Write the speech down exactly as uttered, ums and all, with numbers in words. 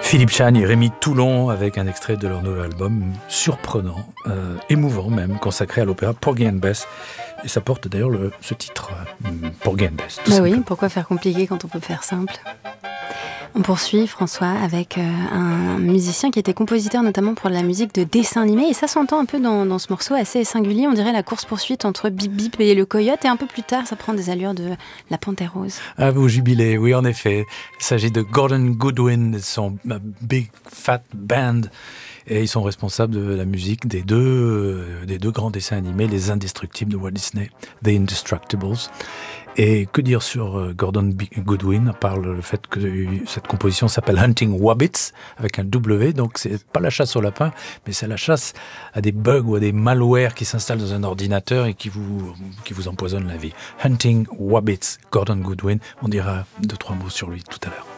Philippe Chagne et Rémi Toulon avec un extrait de leur nouvel album surprenant, euh, émouvant même, consacré à l'opéra Porgy and Bess. Et ça porte d'ailleurs le, ce titre, euh, Porgy and Bess. Bah oui, pourquoi faire compliqué quand on peut faire simple ? On poursuit, François, avec euh, un musicien qui était compositeur notamment pour de la musique de dessin animé. Et ça s'entend un peu dans, dans ce morceau assez singulier. On dirait la course-poursuite entre Bip Bip et le coyote. Et un peu plus tard, ça prend des allures de la panthère rose. Ah, vous jubilez, oui, en effet. Il s'agit de Gordon Goodwin et son Big Fat Band. Et ils sont responsables de la musique des deux, euh, des deux grands dessins animés, Les Indestructibles de Walt Disney, The Indestructibles. Et que dire sur euh, Gordon B- Goodwin, à part le fait que cette composition s'appelle Hunting Wabbits, avec un W, donc c'est pas la chasse aux lapins, mais c'est la chasse à des bugs ou à des malwares qui s'installent dans un ordinateur et qui vous, qui vous empoisonnent la vie. Hunting Wabbits, Gordon Goodwin, on dira deux, trois mots sur lui tout à l'heure.